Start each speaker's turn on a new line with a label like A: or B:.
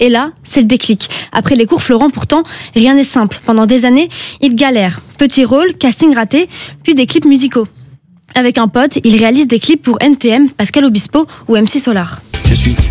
A: Et là, c'est le déclic. Après les cours Florent, pourtant, rien n'est simple. Pendant des années, il galère. Petit rôle, casting raté, puis des clips musicaux. Avec un pote, il réalise des clips pour NTM, Pascal Obispo ou MC Solar.
B: Je suis